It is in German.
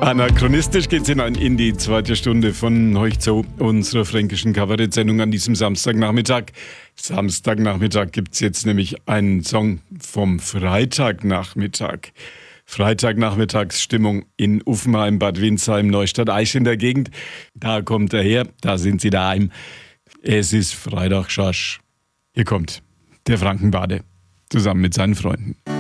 Anachronistisch geht's in die zweite Stunde von Heuch zu, unserer fränkischen Kabarett-Sendung an diesem Samstagnachmittag. Samstagnachmittag gibt's jetzt nämlich einen Song vom Freitagnachmittag. Freitagnachmittagsstimmung in Uffenheim, Bad Windsheim, Neustadt, Aisch in der Gegend. Da kommt er her, da sind sie daheim. Es ist Freitag, Schasch. Hier kommt der Frankenbade zusammen mit seinen Freunden.